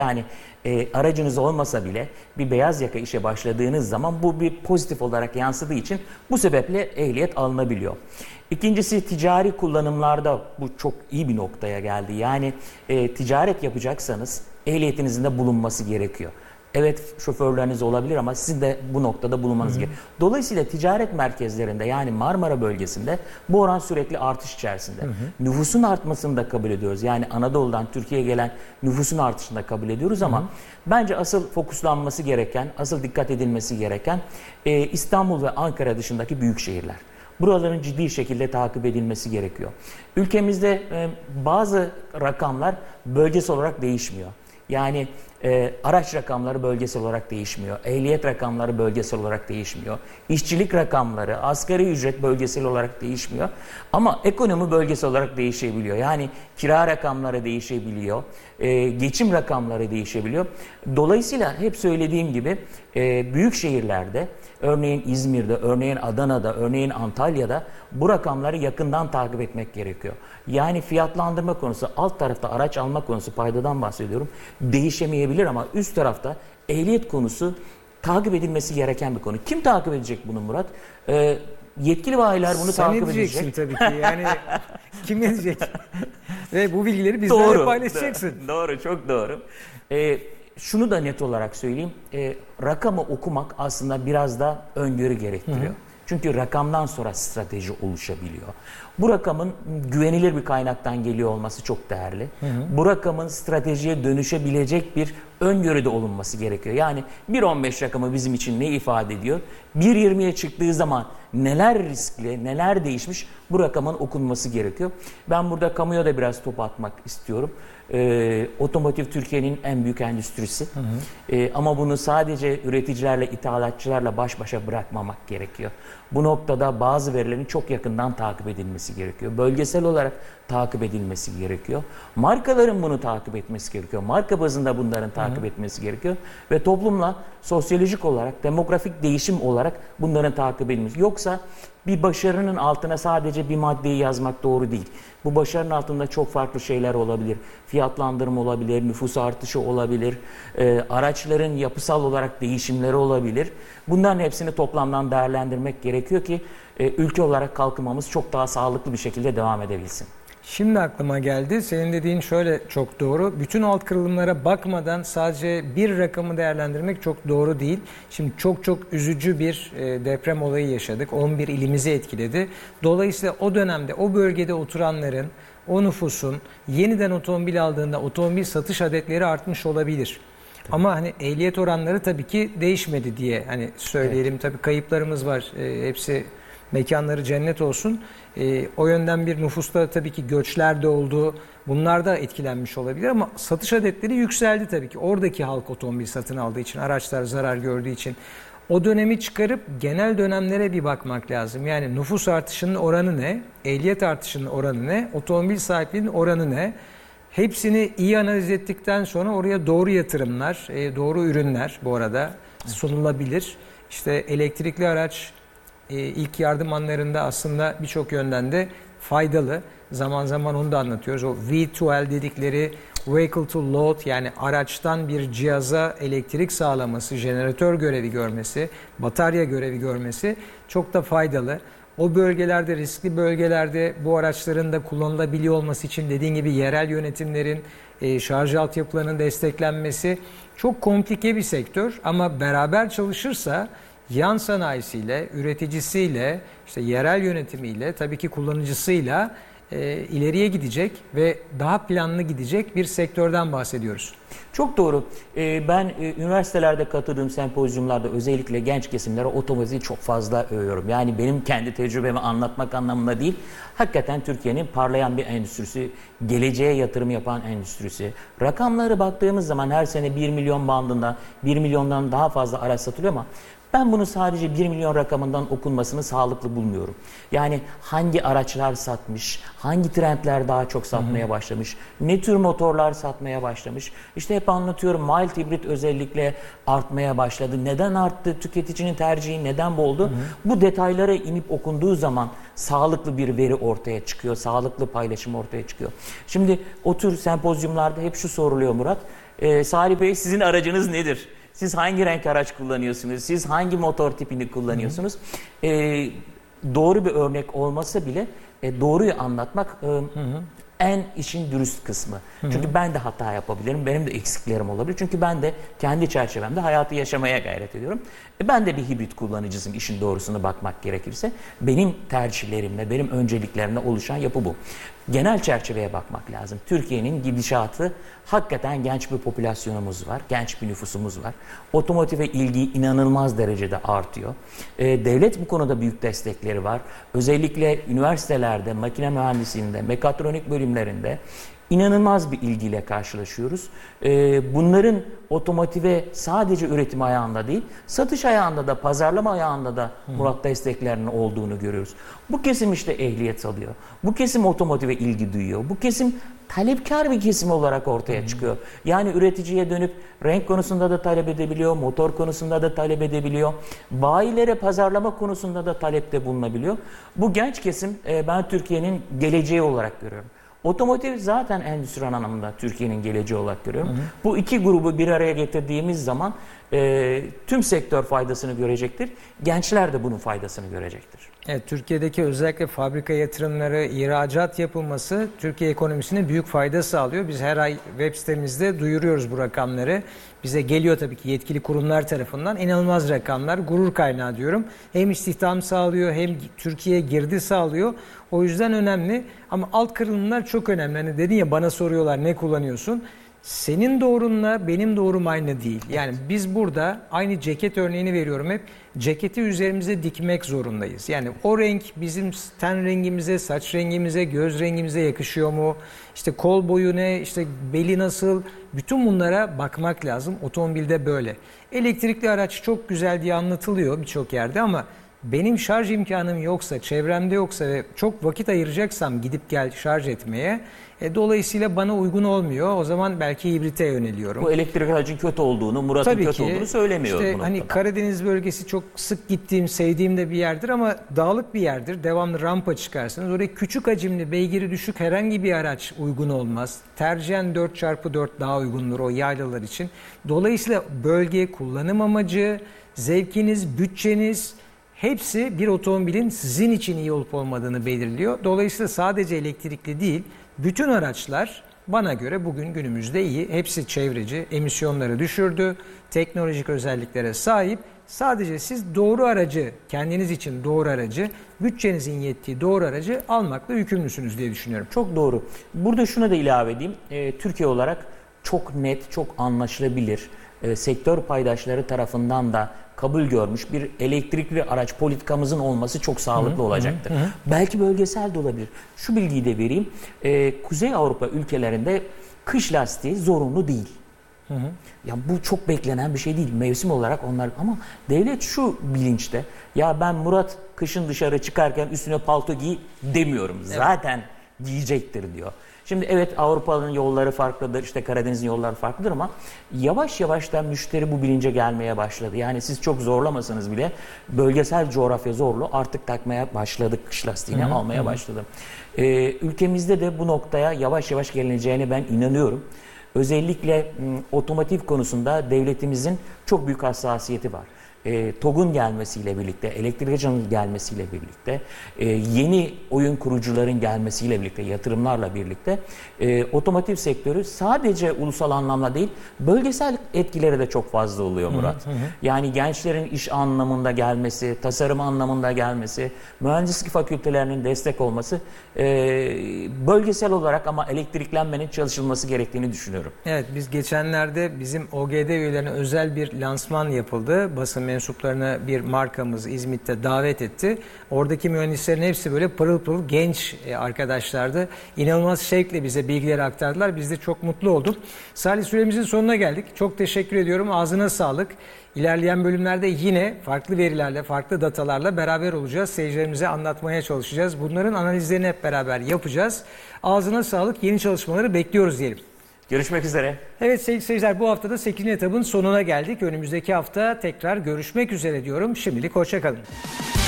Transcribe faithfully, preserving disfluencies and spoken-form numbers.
Yani e, aracınız olmasa bile bir beyaz yaka işe başladığınız zaman bu bir pozitif olarak yansıdığı için bu sebeple ehliyet alınabiliyor. İkincisi ticari kullanımlarda bu çok iyi bir noktaya geldi. Yani e, ticaret yapacaksanız ehliyetinizin de bulunması gerekiyor. Evet şoförleriniz olabilir ama sizin de bu noktada bulunmanız gerekiyor. Dolayısıyla ticaret merkezlerinde yani Marmara bölgesinde bu oran sürekli artış içerisinde. Hı hı. Nüfusun artmasını da kabul ediyoruz. Yani Anadolu'dan Türkiye'ye gelen nüfusun artışını da kabul ediyoruz ama hı hı. bence asıl fokuslanması gereken, asıl dikkat edilmesi gereken e, İstanbul ve Ankara dışındaki büyük şehirler. Buraların ciddi şekilde takip edilmesi gerekiyor. Ülkemizde e, bazı rakamlar bölgesel olarak değişmiyor. Yani e, araç rakamları bölgesel olarak değişmiyor. Ehliyet rakamları bölgesel olarak değişmiyor. İşçilik rakamları, asgari ücret bölgesel olarak değişmiyor. Ama ekonomi bölgesel olarak değişebiliyor. Yani kira rakamları değişebiliyor. E, geçim rakamları değişebiliyor. Dolayısıyla hep söylediğim gibi e, büyük şehirlerde, örneğin İzmir'de, örneğin Adana'da, örneğin Antalya'da bu rakamları yakından takip etmek gerekiyor. Yani fiyatlandırma konusu, alt tarafta araç alma konusu, paydadan bahsediyorum, değişemeyebilir ama üst tarafta ehliyet konusu takip edilmesi gereken bir konu. Kim takip edecek bunu Murat? Ee, yetkili bayiler bunu Sen takip edecek. Sen edeceksin tabii ki. Yani kim edecek? Ve bu bilgileri bizlerle doğru, paylaşacaksın. Doğru, çok doğru. Ee, şunu da net olarak söyleyeyim. Ee, rakamı okumak aslında biraz da öngörü gerektiriyor. Hı hı. Çünkü rakamdan sonra strateji oluşabiliyor. Bu rakamın güvenilir bir kaynaktan geliyor olması çok değerli. Hı hı. Bu rakamın stratejiye dönüşebilecek bir öngörüde olunması gerekiyor. Yani bir on beş rakamı bizim için ne ifade ediyor? bir yirmiye çıktığı zaman neler riskli, neler değişmiş bu rakamın okunması gerekiyor. Ben burada kamuya da biraz top atmak istiyorum. Ee, otomotiv Türkiye'nin en büyük endüstrisi. Hı hı. Ee, ama bunu sadece üreticilerle, ithalatçılarla baş başa bırakmamak gerekiyor. Bu noktada bazı verilerin çok yakından takip edilmesi gerekiyor. Bölgesel olarak takip edilmesi gerekiyor. Markaların bunu takip etmesi gerekiyor. Marka bazında bunların takip hı hı. etmesi gerekiyor. Ve toplumla sosyolojik olarak, demografik değişim olarak bunların takip edilmesi. Yoksa bir başarının altına sadece bir maddeyi yazmak doğru değil. Bu başarının altında çok farklı şeyler olabilir. Fiyatlandırma olabilir, nüfus artışı olabilir, e, araçların yapısal olarak değişimleri olabilir. Bunların hepsini toplamdan değerlendirmek gerekiyor ki e, ülke olarak kalkınmamız çok daha sağlıklı bir şekilde devam edebilsin. Şimdi aklıma geldi. Senin dediğin şöyle çok doğru. Bütün alt kırılımlara bakmadan sadece bir rakamı değerlendirmek çok doğru değil. Şimdi çok çok üzücü bir deprem olayı yaşadık. on bir ilimizi etkiledi. Dolayısıyla o dönemde o bölgede oturanların, o nüfusun yeniden otomobil aldığında otomobil satış adetleri artmış olabilir. Tabii. Ama hani ehliyet oranları tabii ki değişmedi diye hani söyleyelim. Evet. Tabii kayıplarımız var. E, hepsi mekanları cennet olsun. E, o yönden bir nüfusta tabii ki göçler de oldu. Bunlar da etkilenmiş olabilir ama satış adetleri yükseldi tabii ki. Oradaki halk otomobil satın aldığı için, araçlar zarar gördüğü için. O dönemi çıkarıp genel dönemlere bir bakmak lazım. Yani nüfus artışının oranı ne? Ehliyet artışının oranı ne? Otomobil sahipliğinin oranı ne? Hepsini iyi analiz ettikten sonra oraya doğru yatırımlar, e, doğru ürünler bu arada sunulabilir. İşte elektrikli araç ilk yardım anlarında aslında birçok yönden de faydalı. Zaman zaman onu da anlatıyoruz. O V iki L dedikleri Vehicle to Load yani araçtan bir cihaza elektrik sağlaması, jeneratör görevi görmesi, batarya görevi görmesi çok da faydalı. O bölgelerde, riskli bölgelerde bu araçların da kullanılabiliyor olması için dediğin gibi yerel yönetimlerin, e, şarj altyapılarının desteklenmesi çok komplike bir sektör ama beraber çalışırsa yan sanayisiyle, üreticisiyle, işte yerel yönetimiyle, tabii ki kullanıcısıyla e, ileriye gidecek ve daha planlı gidecek bir sektörden bahsediyoruz. Çok doğru. Ee, ben e, üniversitelerde katıldığım sempozyumlarda özellikle genç kesimlere otomobili çok fazla övüyorum. Yani benim kendi tecrübemi anlatmak anlamında değil, hakikaten Türkiye'nin parlayan bir endüstrisi, geleceğe yatırım yapan endüstrisi. Rakamlara baktığımız zaman her sene bir milyon bandında, bir milyondan daha fazla araç satılıyor ama ben bunu sadece bir milyon rakamından okunmasını sağlıklı bulmuyorum. Yani hangi araçlar satmış, hangi trendler daha çok satmaya başlamış, ne tür motorlar satmaya başlamış. İşte hep anlatıyorum, mild hibrit özellikle artmaya başladı. Neden arttı? Tüketicinin tercihi neden bu oldu? Hı hı. Bu detaylara inip okunduğu zaman sağlıklı bir veri ortaya çıkıyor, sağlıklı paylaşım ortaya çıkıyor. Şimdi o tür sempozyumlarda hep şu soruluyor Murat. Ee, Salih Bey, sizin aracınız nedir? Siz hangi renk araç kullanıyorsunuz? Siz hangi motor tipini kullanıyorsunuz? Ee, doğru bir örnek olmasa bile e, doğruyu anlatmak e, hı hı. en işin dürüst kısmı. Hı hı. Çünkü ben de hata yapabilirim. Benim de eksiklerim olabilir. Çünkü ben de kendi çerçevemde hayatı yaşamaya gayret ediyorum. E, ben de bir hibrit kullanıcısıyım, işin doğrusuna bakmak gerekirse. Benim tercihlerimle, benim önceliklerimle oluşan yapı bu. Genel çerçeveye bakmak lazım. Türkiye'nin gidişatı, hakikaten genç bir popülasyonumuz var, genç bir nüfusumuz var. Otomotive ilgi inanılmaz derecede artıyor. Ee, devlet bu konuda büyük destekleri var. Özellikle üniversitelerde, makine mühendisliğinde, mekatronik bölümlerinde inanılmaz bir ilgiyle karşılaşıyoruz. Ee, bunların otomotive sadece üretim ayağında değil, satış ayağında da, pazarlama ayağında da Murat desteklerinin olduğunu görüyoruz. Bu kesim işte ehliyet alıyor. Bu kesim otomotive ilgi duyuyor. Bu kesim talepkar bir kesim olarak ortaya çıkıyor. Yani üreticiye dönüp renk konusunda da talep edebiliyor, motor konusunda da talep edebiliyor. Bayilere pazarlama konusunda da talepte bulunabiliyor. Bu genç kesim e, ben Türkiye'nin geleceği olarak görüyorum. Otomotiv zaten endüstriyel anlamda Türkiye'nin geleceği olarak görüyorum. Hı hı. Bu iki grubu bir araya getirdiğimiz zaman e, tüm sektör faydasını görecektir. Gençler de bunun faydasını görecektir. Evet, Türkiye'deki özellikle fabrika yatırımları, ihracat yapılması Türkiye ekonomisine büyük fayda sağlıyor. Biz her ay web sitemizde duyuruyoruz bu rakamları. Bize geliyor tabii ki yetkili kurumlar tarafından. İnanılmaz rakamlar, gurur kaynağı diyorum. Hem istihdam sağlıyor, hem Türkiye'ye girdi sağlıyor. O yüzden önemli. Ama alt kırılımlar çok önemli. Hani dedin ya, bana soruyorlar ne kullanıyorsun? Senin doğrunla benim doğrum aynı değil. Yani biz burada aynı ceket örneğini veriyorum hep. Ceketi üzerimize dikmek zorundayız. Yani o renk bizim ten rengimize, saç rengimize, göz rengimize yakışıyor mu? İşte kol boyu ne, işte beli nasıl? Bütün bunlara bakmak lazım. Otomobilde böyle. Elektrikli araç çok güzel diye anlatılıyor birçok yerde ama benim şarj imkanım yoksa, çevremde yoksa ve çok vakit ayıracaksam gidip gel şarj etmeye, e, dolayısıyla bana uygun olmuyor. O zaman belki hibrite yöneliyorum. Bu elektrik aracın kötü olduğunu, Murat'ın kötü ki, olduğunu söylemiyorum. İşte hani Karadeniz bölgesi çok sık gittiğim, sevdiğim de bir yerdir ama dağlık bir yerdir. Devamlı rampa çıkarsınız. Oraya küçük hacimli, beygiri düşük herhangi bir araç uygun olmaz. Tercihen dört çarpı dört daha uygundur o yaylalar için. Dolayısıyla bölge, kullanım amacı, zevkiniz, bütçeniz, hepsi bir otomobilin sizin için iyi olup olmadığını belirliyor. Dolayısıyla sadece elektrikli değil, bütün araçlar bana göre bugün günümüzde iyi. Hepsi çevreci, emisyonları düşürdü, teknolojik özelliklere sahip. Sadece siz doğru aracı, kendiniz için doğru aracı, bütçenizin yettiği doğru aracı almakla yükümlüsünüz diye düşünüyorum. Çok doğru. Burada şunu da ilave edeyim. Ee, Türkiye olarak çok net, çok anlaşılabilir, e, sektör paydaşları tarafından da kabul görmüş bir elektrikli araç politikamızın olması çok sağlıklı hı, olacaktır. Hı, hı. Belki bölgesel de olabilir. Şu bilgiyi de vereyim. Ee, Kuzey Avrupa ülkelerinde kış lastiği zorunlu değil. Hı hı. Ya bu çok beklenen bir şey değil. Mevsim olarak onlar, ama devlet şu bilinçte, ya ben Murat kışın dışarı çıkarken üstüne palto giy demiyorum. Evet. Zaten giyecektir diyor. Şimdi evet, Avrupa'nın yolları farklıdır, işte Karadeniz'in yolları farklıdır ama yavaş yavaş da müşteri bu bilince gelmeye başladı. Yani siz çok zorlamasanız bile bölgesel coğrafya zorlu, artık takmaya başladık, kış lastiğini hı-hı, almaya hı-hı. başladı. Ee, ülkemizde de bu noktaya yavaş yavaş gelineceğine ben inanıyorum. Özellikle m, otomotiv konusunda devletimizin çok büyük hassasiyeti var. E, TOG'un gelmesiyle birlikte, elektrik aracının gelmesiyle birlikte, e, yeni oyun kurucuların gelmesiyle birlikte, yatırımlarla birlikte e, otomotiv sektörü sadece ulusal anlamda değil, bölgesel etkileri de çok fazla oluyor Murat. Hı hı. Yani gençlerin iş anlamında gelmesi, tasarım anlamında gelmesi, mühendislik fakültelerinin destek olması, e, bölgesel olarak ama elektriklenmenin çalışılması gerektiğini düşünüyorum. Evet, biz geçenlerde bizim O G D üyelerine özel bir lansman yapıldı. Basın mensuplarına bir markamız İzmit'te davet etti. Oradaki mühendislerin hepsi böyle pırıl pırıl genç arkadaşlardı. İnanılmaz şevkle bize bilgileri aktardılar. Biz de çok mutlu olduk. Salih, süremizin sonuna geldik. Çok teşekkür ediyorum. Ağzına sağlık. İlerleyen bölümlerde yine farklı verilerle, farklı datalarla beraber olacağız. Seyircilerimize anlatmaya çalışacağız. Bunların analizlerini hep beraber yapacağız. Ağzına sağlık. Yeni çalışmaları bekliyoruz diyelim. Görüşmek üzere. Evet sevgili seyirciler, bu hafta da sekizinci etapın sonuna geldik. Önümüzdeki hafta tekrar görüşmek üzere diyorum. Şimdilik hoşça kalın.